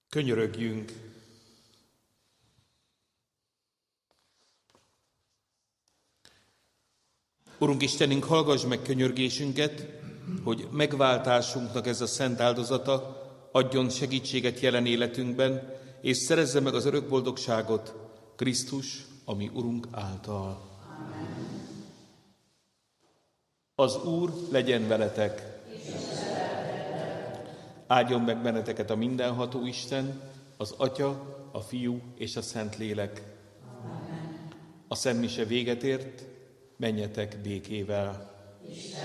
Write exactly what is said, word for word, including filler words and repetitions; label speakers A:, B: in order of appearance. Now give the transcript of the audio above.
A: Könyörögjünk! Urunk Istenünk, hallgass meg könyörgésünket, hogy megváltásunknak ez a szent áldozata adjon segítséget jelen életünkben, és szerezze meg az örök boldogságot Krisztus, ami Urunk által. Amen. Az Úr legyen veletek! Áldjon meg benneteket a mindenható Isten, az Atya, a Fiú és a Szentlélek. Amen. A szentmise véget ért, menjetek békével. Isten